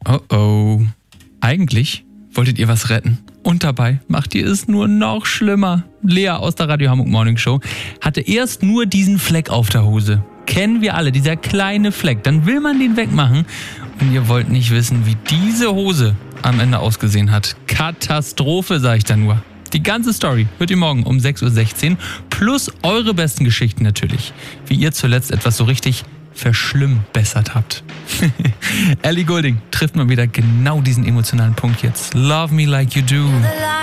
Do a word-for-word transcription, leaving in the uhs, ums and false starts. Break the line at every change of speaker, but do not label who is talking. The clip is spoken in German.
Oh oh. Eigentlich wolltet ihr was retten. Und dabei macht ihr es nur noch schlimmer. Lea aus der Radio Hamburg Morning Show hatte erst nur diesen Fleck auf der Hose. Kennen wir alle, dieser kleine Fleck. Dann will man den wegmachen. Und ihr wollt nicht wissen, wie diese Hose am Ende ausgesehen hat. Katastrophe, sage ich da nur. Die ganze Story hört ihr morgen um sechs Uhr sechzehn. Plus eure besten Geschichten natürlich. Wie ihr zuletzt etwas so richtig verschlimmbessert habt. Ellie Goulding trifft mal wieder genau diesen emotionalen Punkt jetzt. Love me like you do.